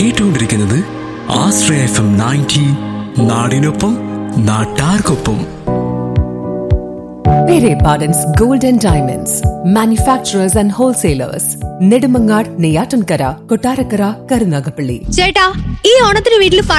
കേട്ടുകൊണ്ടിരിക്കുന്നത് ആശ്രയ FM 90, നാടിനൊപ്പം നാട്ടാർക്കൊപ്പം. Pere Pardon's Gold and Diamonds, manufacturers and wholesalers, Nedumangad, Neyyattinkara, Kottarakkara, Karunagappally. ചേട്ടാ, ഈ ഓണത്തിന് വീട്ടിൽ